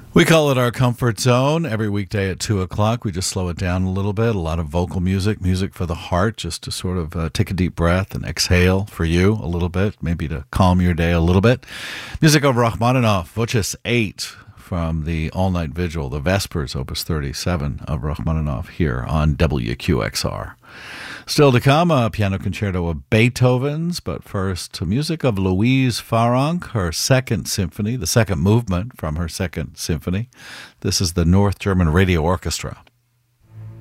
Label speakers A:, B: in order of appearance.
A: We call it our comfort zone every weekday at 2 o'clock. We just slow it down a little bit. A lot of vocal music, music for the heart, just to sort of take a deep breath and exhale for you a little bit, maybe to calm your day a little bit. Music of Rachmaninoff, Voces 8 from the All-Night Vigil, the Vespers, Opus 37 of Rachmaninoff here on WQXR. Still to come, a piano concerto of Beethoven's, but first, music of Louise Farrenc, her second symphony, the second movement from her second symphony. This is the North German Radio Orchestra.